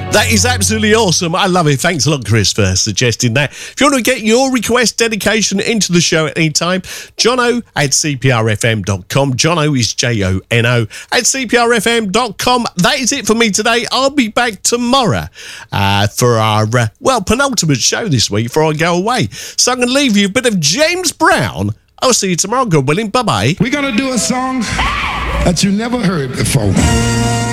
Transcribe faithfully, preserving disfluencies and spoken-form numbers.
That is absolutely awesome. I love it. Thanks a lot, Chris, for suggesting that. If you want to get your request dedication into the show at any time, jono at c p r f m dot com. Jono is J O N O at c p r f m dot com. That is it for me today. I'll be back tomorrow uh, for our, uh, well, penultimate show this week before I go away. So I'm going to leave you a bit of James Brown. I'll see you tomorrow, God willing. Bye-bye. We're going to do a song that you never heard before.